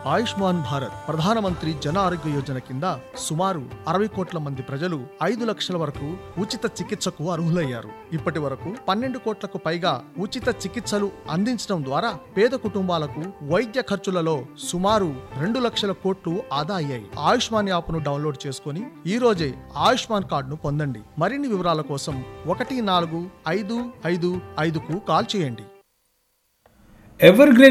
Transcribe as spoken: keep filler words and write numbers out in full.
ఆయుష్మాన్ భారత్ ప్రధానమంత్రి జన ఆరోగ్య యోజన కింద సుమారు అరవై కోట్ల మంది ప్రజలు ఐదు లక్షల వరకు ఉచిత చికిత్సకు అర్హులయ్యారు. ఇప్పటి వరకు పన్నెండు కోట్లకు పైగా ఉచిత చికిత్సలు అందించడం ద్వారా పేద కుటుంబాలకు వైద్య ఖర్చులలో సుమారు రెండు లక్షల కోట్లు ఆదా అయ్యాయి. ఆయుష్మాన్ యాప్ను డౌన్లోడ్ చేసుకుని ఈ రోజే ఆయుష్మాన్ కార్డును పొందండి. మరిన్ని వివరాల కోసం ఒకటి నాలుగు ఐదు ఐదు ఐదుకు కాల్ చేయండి. Ever green